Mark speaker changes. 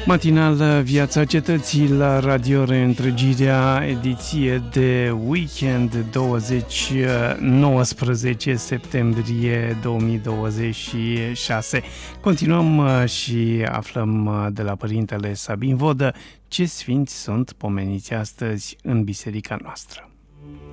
Speaker 1: Matinal Viața Cetății la Radio Reîntregirea, ediție de weekend 19 septembrie 2026. Continuăm și aflăm de la Părintele Sabin Vodă ce sfinți sunt pomeniți astăzi în biserica noastră.